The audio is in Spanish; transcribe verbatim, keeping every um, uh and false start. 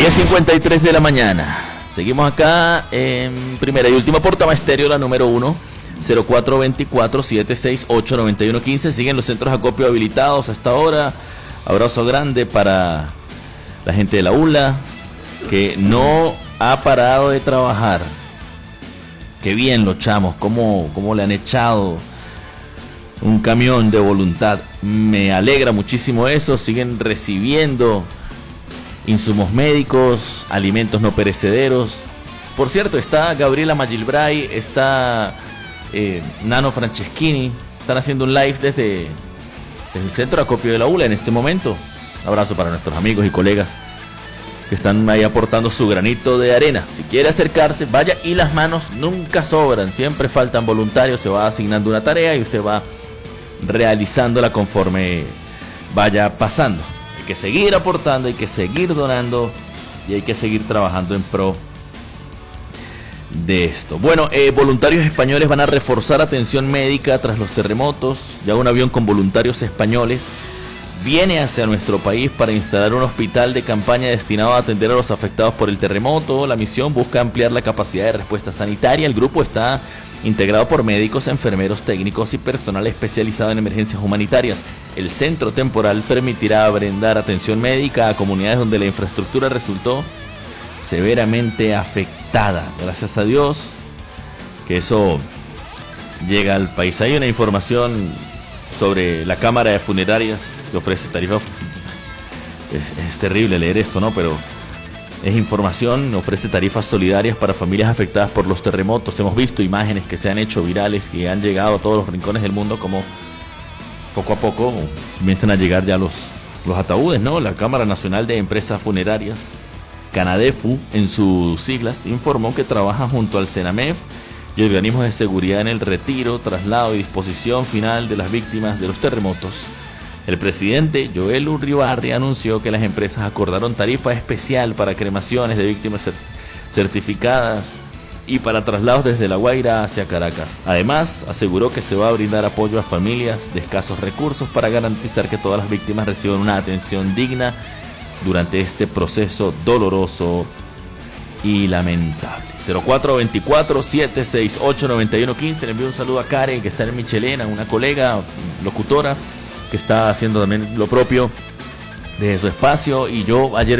diez cincuenta y tres de la mañana. Seguimos acá en primera y última Portama Estéreo, la número uno, cero cuatro dos cuatro, siete seis ocho, nueve uno uno cinco. Siguen los centros de acopio habilitados hasta ahora. Abrazo grande para la gente de la U L A, que no ha parado de trabajar. Qué bien los chamos, cómo, cómo le han echado un camión de voluntad. Me alegra muchísimo eso. Siguen recibiendo insumos médicos, alimentos no perecederos. Por cierto, está Gabriela Magilbray, está eh, Nano Franceschini. Están haciendo un live desde, desde el centro de acopio de la U L A en este momento. Abrazo para nuestros amigos y colegas que están ahí aportando su granito de arena. Si quiere acercarse, vaya, y las manos nunca sobran, siempre faltan voluntarios. Se va asignando una tarea y usted va realizándola conforme vaya pasando. Hay que seguir aportando, hay que seguir donando y hay que seguir trabajando en pro de esto. Bueno, eh, voluntarios españoles van a reforzar atención médica tras los terremotos. Ya un avión con voluntarios españoles viene hacia nuestro país para instalar un hospital de campaña destinado a atender a los afectados por el terremoto. La misión busca ampliar la capacidad de respuesta sanitaria. El grupo está integrado por médicos, enfermeros, técnicos y personal especializado en emergencias humanitarias. El centro temporal permitirá brindar atención médica a comunidades donde la infraestructura resultó severamente afectada. Gracias a Dios que eso llega al país. Hay una información sobre la Cámara de Funerarias que ofrece tarifas. Es, es terrible leer esto, ¿no? Pero es información, ofrece tarifas solidarias para familias afectadas por los terremotos. Hemos visto imágenes que se han hecho virales, que han llegado a todos los rincones del mundo, como poco a poco comienzan a llegar ya los, los ataúdes, ¿no? La Cámara Nacional de Empresas Funerarias, Canadefu en sus siglas, informó que trabaja junto al CENAMEF y organismos de seguridad en el retiro, traslado y disposición final de las víctimas de los terremotos. El presidente Joel Uribarri anunció que las empresas acordaron tarifa especial para cremaciones de víctimas certificadas y para traslados desde La Guaira hacia Caracas. Además, aseguró que se va a brindar apoyo a familias de escasos recursos para garantizar que todas las víctimas reciban una atención digna durante este proceso doloroso y lamentable. cero cuatro dos cuatro, siete seis ocho, nueve uno uno cinco. Le envío un saludo a Karen, que está en Michelena, una colega locutora que está haciendo también lo propio de su espacio. Y yo ayer